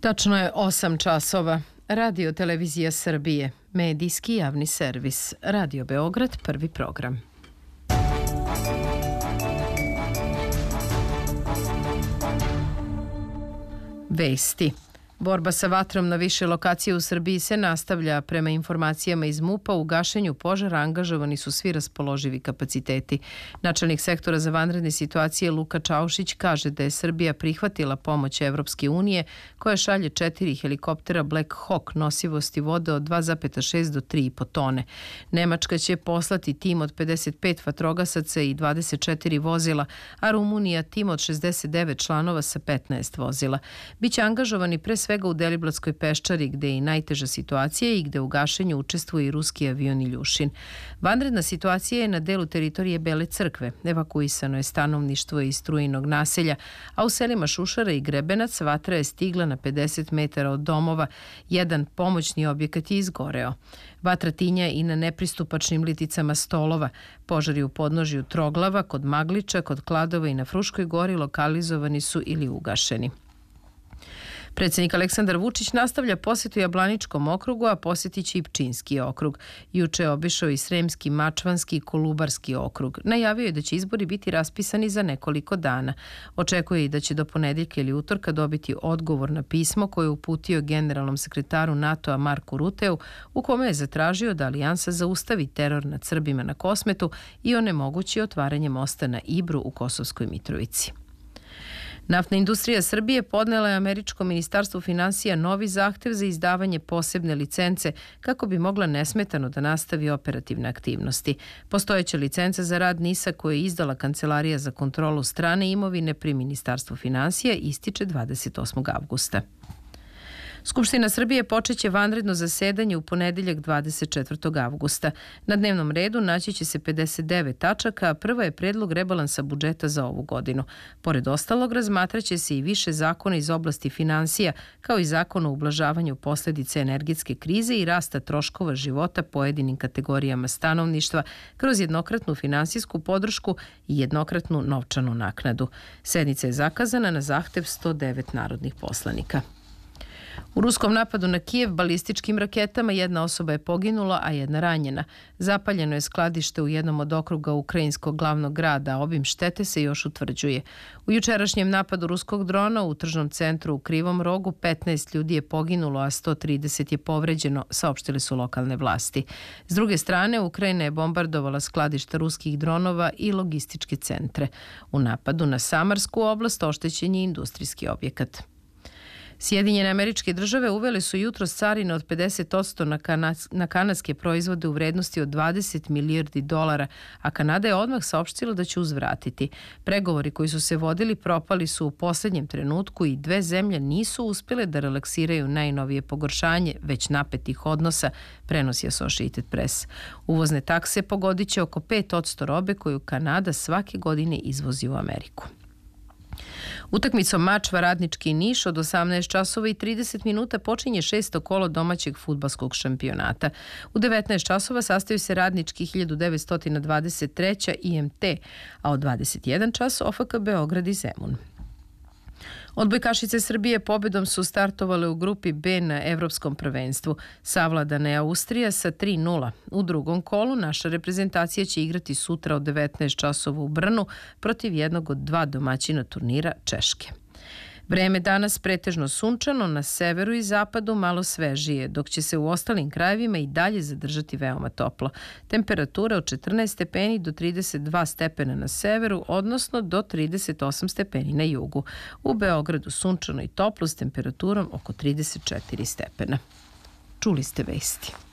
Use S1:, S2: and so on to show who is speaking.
S1: Tačno je 8 časova. Radio Televizija Srbije, medijski javni servis. Radio Beograd, prvi program. Vesti. Borba sa vatrom na više lokacije u Srbiji se nastavlja. Prema informacijama iz MUP-a, u gašenju požara angažovani su svi raspoloživi kapaciteti. Načelnik sektora za vanredne situacije Luka Čaušić kaže da je Srbija prihvatila pomoć Evropske unije koja šalje 4 helikoptera Black Hawk nosivosti vode od 2,6 do 3,5 tone. Nemačka će poslati tim od 55 vatrogasaca i 24 vozila, a Rumunija tim od 69 članova sa 15 vozila. Biće angažovani pre svega u Deliblatskoj peščari, gde je i najteža situacija i gde u gašenju učestvuje i ruski avion Iljušin. Vanredna situacija je na delu teritorije Bele Crkve. Evakuisano je stanovništvo iz Strujinog naselja, a u selima Šušara i Grebenac vatra je stigla na 50 metara od domova. Jedan pomoćni objekat je izgoreo. Vatra tinja i na nepristupačnim liticama Stolova. Požari u podnožju Troglava, kod Magliča, kod Kladova i na Fruškoj gori lokalizovani su ili ugašeni. Predsjednik Aleksandar Vučić nastavlja posetu Jablaničkom okrugu, a posjetit će i Pčinjski okrug. Juče je obišao i Sremski, Mačvanski i Kolubarski okrug. Najavio je da će izbori biti raspisani za nekoliko dana. Očekuje i da će do ponedeljka ili utorka dobiti odgovor na pismo koje je uputio generalnom sekretaru NATO-a Marku Ruteu, u kome je zatražio da alijansa zaustavi teror nad Srbima na Kosmetu i onemogući otvaranje mosta na Ibru u Kosovskoj Mitrovici. Naftna industrija Srbije podnela je američkom ministarstvu finansija novi zahtev za izdavanje posebne licence kako bi mogla nesmetano da nastavi operativne aktivnosti. Postojeća licenca za rad NIS-a koju je izdala Kancelarija za kontrolu strane imovine pri Ministarstvu finansija ističe 28. avgusta. Skupština Srbije počeće vanredno zasedanje u ponedeljak 24. avgusta. Na dnevnom redu naći će se 59 tačaka, a prva je predlog rebalansa budžeta za ovu godinu. Pored ostalog, razmatraće se i više zakona iz oblasti finansija, kao i zakon o ublažavanju posledice energetske krize i rasta troškova života pojedinim kategorijama stanovništva kroz jednokratnu finansijsku podršku i jednokratnu novčanu naknadu. Sednica je zakazana na zahtev 109 narodnih poslanika. U ruskom napadu na Kijev balističkim raketama jedna osoba je poginula, a jedna ranjena. Zapaljeno je skladište u jednom od okruga ukrajinskog glavnog grada, a obim štete se još utvrđuje. U jučerašnjem napadu ruskog drona u tržnom centru u Krivom Rogu 15 ljudi je poginulo, a 130 je povređeno, saopštile su lokalne vlasti. S druge strane, Ukrajina je bombardovala skladišta ruskih dronova i logističke centre. U napadu na Samarsku oblast oštećen je industrijski objekat. Sjedinjene Američke Države uvele su jutros carine od 50% na kanadske proizvode u vrednosti od 20 milijardi dolara, a Kanada je odmah saopštila da će uzvratiti. Pregovori koji su se vodili propali su u poslednjem trenutku i dve zemlje nisu uspjele da relaksiraju najnovije pogoršanje već napetih odnosa, prenosi Associated Press. Uvozne takse pogodit će oko 5% robe koju Kanada svake godine izvozi u Ameriku. Utakmicom Mačva Radnički Niš od 18 časova i 30 minuta počinje 6. kolo domaćeg fudbalskog šampionata. U 19 časova sastaju se Radnički 1923. IMT, a od 21 čas OFK Beograd i Zemun. Odbojkašice Srbije pobedom su startovale u grupi B na Evropskom prvenstvu. Savladana je Austrija sa 3:0. U drugom kolu naša reprezentacija će igrati sutra od 19 časova u Brnu protiv jednog od dva domaćina turnira Češke. Vreme danas pretežno sunčano, na severu i zapadu malo svežije, dok će se u ostalim krajevima i dalje zadržati veoma toplo. Temperatura od 14 stepeni do 32 stepena na severu, odnosno do 38 stepeni na jugu. U Beogradu sunčano i toplo s temperaturom oko 34 stepena. Čuli ste vesti.